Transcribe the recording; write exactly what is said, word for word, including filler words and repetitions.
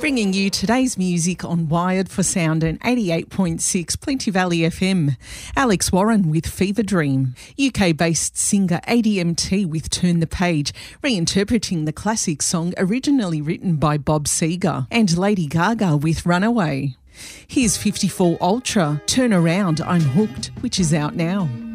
Bringing you today's music on Wired for Sound and eighty-eight point six Plenty Valley F M. Alex Warren with Fever Dream. U K-based singer A D M T with Turn the Page, reinterpreting the classic song originally written by Bob Seger. And Lady Gaga with Runaway. Here's fifty-four Ultra, Turn Around, I'm Hooked, which is out now.